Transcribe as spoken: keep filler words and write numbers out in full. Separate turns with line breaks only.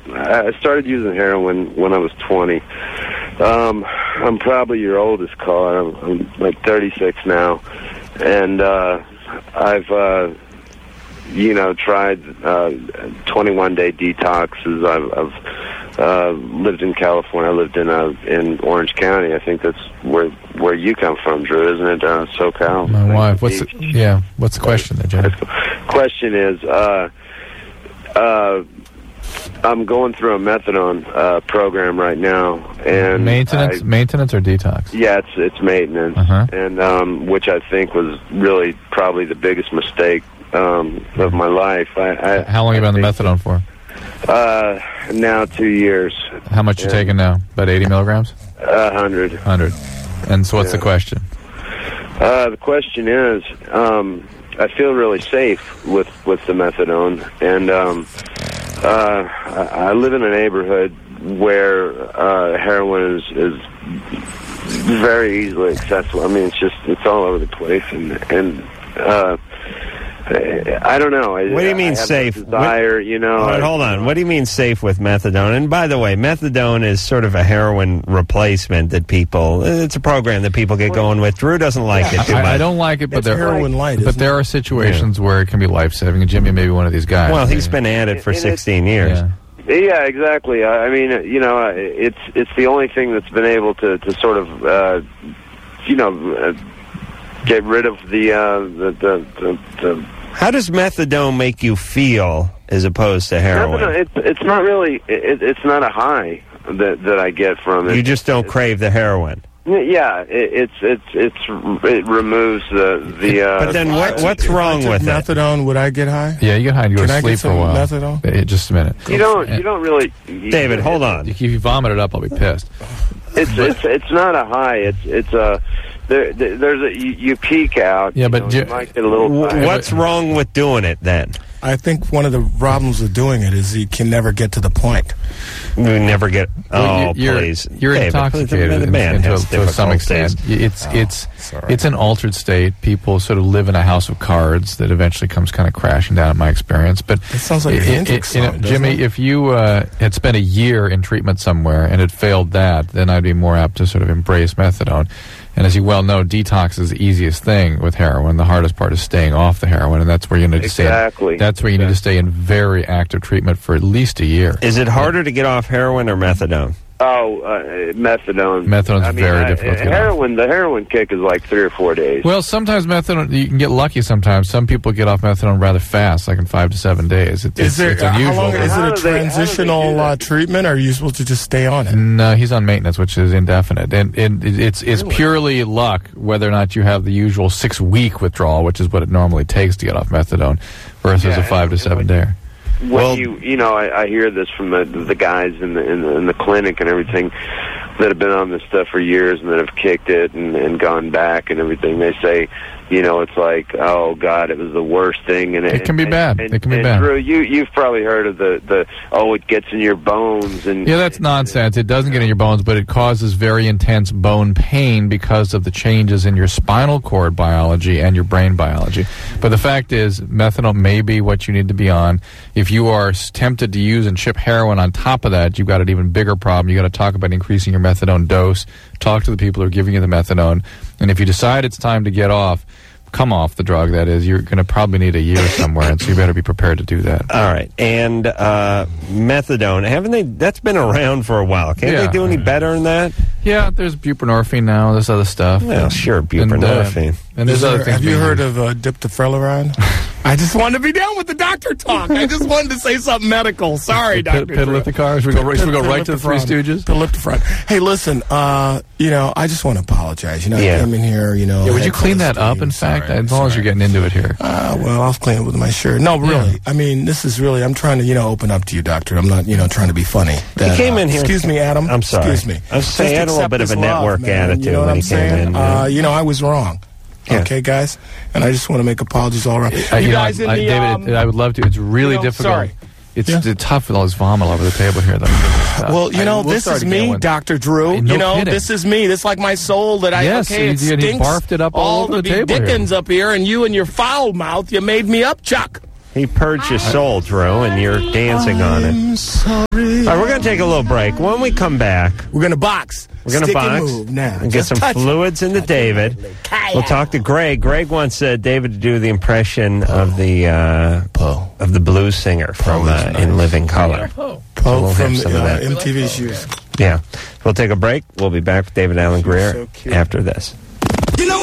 I started using heroin when I was twenty. Um, I'm probably your oldest caller. I'm, I'm like thirty-six now, and uh, I've uh, you know tried uh, twenty-one day detoxes. I've, I've uh, lived in California. I lived in uh, in Orange County. I think that's where where you come from, Drew, isn't it? Uh, SoCal.
My wife. What's the, yeah? What's the question there, Jim?
Question is, uh, uh, I'm going through a methadone uh, program right now, and
maintenance,
I,
maintenance or detox?
Yeah, it's it's maintenance,
uh-huh.
and um, which I think was really probably the biggest mistake um, of my life. I, I,
How long have you been on the methadone for?
Uh, now two years.
How much you taking now? About eighty milligrams?
A hundred.
Hundred. And so, what's
yeah.
the question?
Uh, the question is, um, I feel really safe with with the methadone, and um, uh, I, I live in a neighborhood where uh, heroin is is very easily accessible. I mean, it's just it's all over the place, and and. Uh, I don't know.
What do you mean
I have
safe?
Desire,
what,
you know.
Right,
I,
hold on. What do you mean safe with methadone? And by the way, methadone is sort of a heroin replacement that people. It's a program that people get going with. Drew doesn't like
yeah,
it too
I,
much.
I don't like it, but
it's
there
heroin light.
But there
it?
are situations
yeah.
where it can be life saving. And Jimmy may be one of these guys.
Well, he's been at it for sixteen years.
Yeah.
Yeah, exactly. I mean, you know, it's it's the only thing that's been able to, to sort of, uh, you know, uh, get rid of the, uh, the, the, the, the
How does methadone make you feel as opposed to heroin?
No, no, it's it's not really. It, it's not a high that that I get from it.
You just don't crave the heroin.
Yeah, it, it's it's it's it removes the the. Uh,
but then what what's
if
wrong
I took
with
methadone,
it?
would I get high?
Yeah, you get high and you go
Can
to
I
sleep
get
for a while.
Methadone?
Uh, just a minute.
You don't. You don't really. You,
David, hold on.
If you vomit it up, I'll be pissed.
It's it's it's not a high. It's it's a. There, there's a you, you peak out.
Yeah,
you
but
know,
ju-
you might get a little.
What's wrong with doing it then?
I think one of the problems with doing it is you can never get to the point.
You never get. Oh,
well, you're,
please!
You're
David,
intoxicated
the, the
in,
man
in,
has
to, to some extent.
days.
It's
oh,
it's
sorry.
it's an altered state. People sort of live in a house of cards that eventually comes kind of crashing down. In my experience, but
it sounds like
it,
a Hendrix
it, you know,
song,
Jimmy,
it?
if you uh, had spent a year in treatment somewhere and had failed that, then I'd be more apt to sort of embrace methadone. And as you well know, detox is the easiest thing with heroin. The hardest part is staying off the heroin, and that's where you need to
exactly.
stay. That's where you
exactly.
need to stay in very active treatment for at least a year.
Is it harder to get off heroin or methadone?
Oh, uh, methadone.
Methadone's
I mean,
very
I,
difficult to get
heroin. The heroin kick is like three or four days.
Well, sometimes methadone, you can get lucky sometimes. Some people get off methadone rather fast, like in five to seven days. It,
Is
it's,
there
it's
uh,
unusual.
how long is
How
it
do
a
they- how do they
transitional
do
uh,
that?
treatment? Or are you supposed to just stay on it?
No, he's on maintenance, which is indefinite. And, and it- it's it's purely luck whether or not you have the usual six-week withdrawal, which is what it normally takes to get off methadone, versus
Yeah,
a five to seven day.
When
Well-
you you know, I, I hear this from the the guys in the, in the in the clinic and everything that have been on this stuff for years and that have kicked it and, and gone back and everything. They say, you know, it's like, oh God, it was the worst thing. And
It can be
and,
bad.
And,
It can be
and
bad.
Drew, you you've probably heard of the the oh, it gets in your bones and
Yeah, that's nonsense. It doesn't get in your bones, but it causes very intense bone pain because of the changes in your spinal cord biology and your brain biology. But the fact is, methadone may be what you need to be on. If you are tempted to use and chip heroin on top of that, you've got an even bigger problem. You've got to talk about increasing your methadone dose, talk to the people who are giving you the methadone, and if you decide it's time to get off, come off the drug, that is, you're going to probably need a year somewhere, and so you better be prepared to do that.
All right. And uh, methadone, haven't they? That's been around for a while. Can't
Yeah.
they do any better than that?
Yeah, there's buprenorphine now. There's other stuff.
Well,
And-
sure,
and, uh,
buprenorphine.
And there's
Is
other
there-
things.
have you
being
heard
used.
of uh, diptofurlerone? I just wanted to be down with the doctor talk. I just wanted to say something medical. Sorry, Doctor
Pidolithicar? Should we go, right- should we go right to the Three Stooges?
Pidolithicarone. Hey, listen, uh, you know, I just want to apologize. You know,
Yeah.
I came in here, you know.
Yeah, would you
head
clean
full of
that up,
steam.
in fact,
Sorry,
as long as
sorry.
you're getting into it here?
Uh, well, I'll clean it with my shirt. No, really.
Yeah.
I mean, this is really, I'm trying to, you know, open up to you, doctor. I'm not, you know, trying to be funny. That,
came
uh,
in here-
Excuse me, Adam.
I'm sorry.
Excuse me.
I was saying,
Just
he had a little
accept
bit of
this
a network
love, man.
attitude
You know what
when
I'm
he came
saying?
in,
Uh,
yeah.
you know, I was wrong.
Yeah.
Okay, guys? And I just want to make apologies all around.
Uh,
you,
know,
guys
I,
in
I,
the,
David,
um,
it- I would love to. It's really
you know,
difficult.
sorry.
It's,
Yeah.
it's tough with all this vomit all over the table here, though. Uh,
Well, you
I-
know,
we'll
this
start
is
again
me,
when-
Doctor Drew.
Hey, no
you know,
kidding.
this is me. This is like my soul that I,
Yes,
okay, it
he- and he
stinks.
barfed it up all over
to
the
be
table here.
Dickens up here, and you and your foul mouth, you made me up, Chuck.
He purged your soul, Drew, and you're dancing on it.
I'm sorry.
All right, we're going to take a little break. When we come back,
We're going to box.
we're going to
Stick and
box
move now.
and get
Just
some
touch it.
fluids into David. We'll talk to Greg. Greg wants uh, David to do the impression of the uh,
Poe.
of the blues singer from
Poe is
uh,
nice.
In Living Color.
Oh.
So
Poe
we'll
from
have some of
uh,
that.
M T V shoes.
Yeah. We'll take a break. We'll be back with David Allen Greer
so cute.
after this.